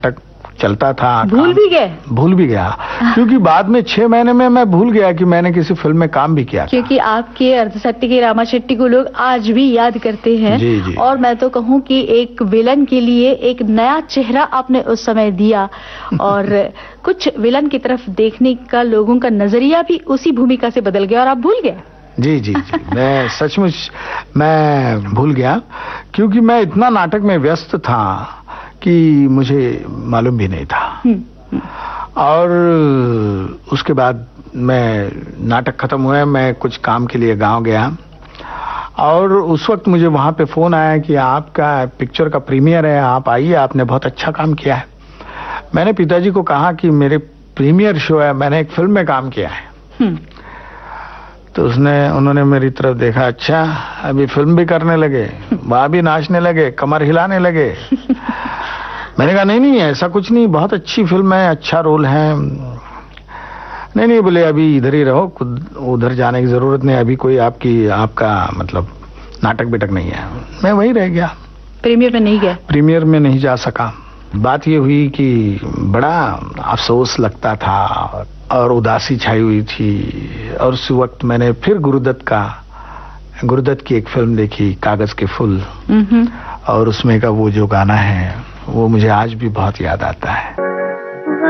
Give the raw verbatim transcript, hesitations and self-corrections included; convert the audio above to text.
तक चलता था। भूल भी गए? भूल भी गया, क्योंकि बाद में छह महीने में मैं भूल गया कि मैंने किसी फिल्म में काम भी किया था। क्योंकि आपके अर्धसत्य के रामा शेट्टी को लोग आज भी याद करते हैं। जी जी। और मैं तो कहूँ कि एक विलन के लिए एक नया चेहरा आपने उस समय दिया और कुछ विलन की तरफ देखने का लोगों का नजरिया भी उसी भूमिका से बदल गया और आप भूल गए। जी जी जी मैं सचमुच मैं भूल गया, क्योंकि मैं इतना नाटक में व्यस्त था कि मुझे मालूम भी नहीं था। और उसके बाद मैं नाटक खत्म हुआ, मैं कुछ काम के लिए गांव गया और उस वक्त मुझे वहां पे फोन आया कि आपका पिक्चर का प्रीमियर है, आप आइए, आपने बहुत अच्छा काम किया है। मैंने पिताजी को कहा कि मेरे प्रीमियर शो है, मैंने एक फिल्म में काम किया है। तो उसने उन्होंने मेरी तरफ देखा, अच्छा अभी फिल्म भी करने लगे, वहां भी नाचने लगे, कमर हिलाने लगे। मैंने कहा नहीं नहीं ऐसा कुछ नहीं, बहुत अच्छी फिल्म है, अच्छा रोल है। नहीं नहीं बोले अभी इधर ही रहो, उधर जाने की जरूरत नहीं, अभी कोई आपकी आपका मतलब नाटक बिटक नहीं है। मैं वही रह गया, प्रीमियर में नहीं गया। प्रीमियर में नहीं जा सका। बात ये हुई कि बड़ा अफसोस लगता था और उदासी छाई हुई थी। और उस वक्त मैंने फिर गुरुदत्त का गुरुदत्त की एक फिल्म देखी, कागज के फूल, और उसमें का वो जो गाना है वो मुझे आज भी बहुत याद आता है।